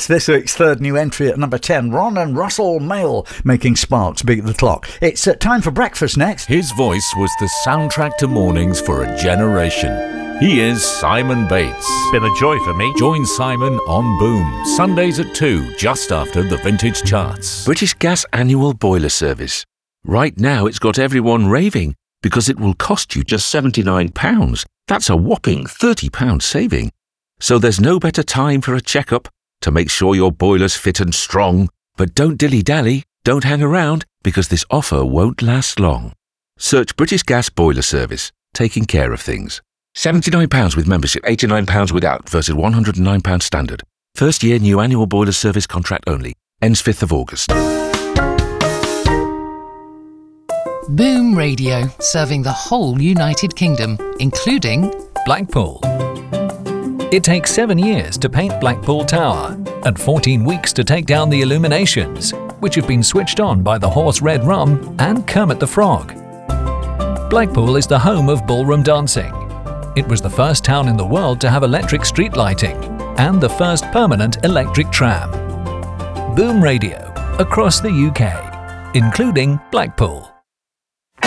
It's this week's third new entry at number 10. Ron and Russell Mail making Sparks beat the clock. It's time for breakfast next. His voice was the soundtrack to mornings for a generation. He is Simon Bates. Been a joy for me. Join Simon on Boom, Sundays at 2, just after the Vintage Charts. British Gas annual boiler service. Right now it's got everyone raving because it will cost you just £79. That's a whopping £30 saving. So there's no better time for a checkup to make sure your boiler's fit and strong. But don't dilly-dally, don't hang around, because this offer won't last long. Search British Gas Boiler Service, taking care of things. £79 with membership, £89 without versus £109 standard. First year new annual boiler service contract only. Ends 5th of August. Boom Radio, serving the whole United Kingdom, including Blackpool. It takes 7 years to paint Blackpool Tower and 14 weeks to take down the illuminations, which have been switched on by the Horse Red Rum and Kermit the Frog. Blackpool is the home of ballroom dancing. It was the first town in the world to have electric street lighting and the first permanent electric tram. Boom Radio, across the UK, including Blackpool.